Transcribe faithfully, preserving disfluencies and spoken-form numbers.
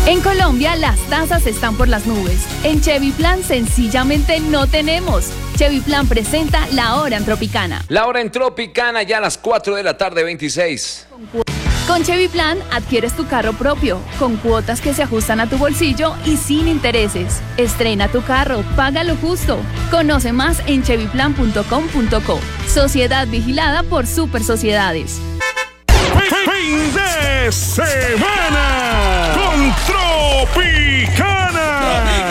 En Colombia, las tasas están por las nubes. En Chevy Plan, sencillamente no tenemos. Chevy Plan presenta La Hora en Tropicana. La Hora en Tropicana, ya a las cuatro de la tarde, veintiséis. Con Chevy Plan, adquieres tu carro propio, con cuotas que se ajustan a tu bolsillo y sin intereses. Estrena tu carro, paga lo justo. Conoce más en chevy plan punto com punto co. Sociedad vigilada por Super Sociedades. Fin de semana con Tropical.